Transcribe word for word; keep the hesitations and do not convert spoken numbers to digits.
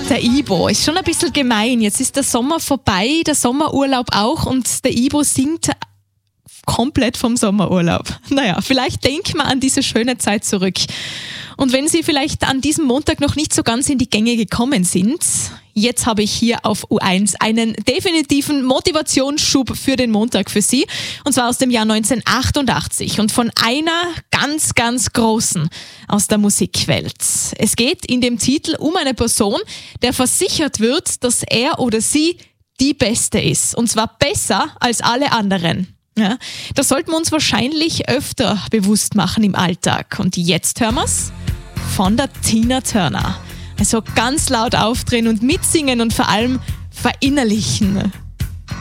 Der Ibo ist schon ein bisschen gemein. Jetzt ist der Sommer vorbei, der Sommerurlaub auch und der Ibo singt komplett vom Sommerurlaub. Naja, vielleicht denken wir an diese schöne Zeit zurück. Und wenn Sie vielleicht an diesem Montag noch nicht so ganz in die Gänge gekommen sind, jetzt habe ich hier auf U eins einen definitiven Motivationsschub für den Montag für Sie. Und zwar aus dem Jahr neunzehnhundertachtundachtzig und von einer ganz, ganz großen aus der Musikwelt. Es geht in dem Titel um eine Person, der versichert wird, dass er oder sie die Beste ist. Und zwar besser als alle anderen. Ja, das sollten wir uns wahrscheinlich öfter bewusst machen im Alltag. Und jetzt hören wir's von der Tina Turner. Also ganz laut aufdrehen und mitsingen und vor allem verinnerlichen.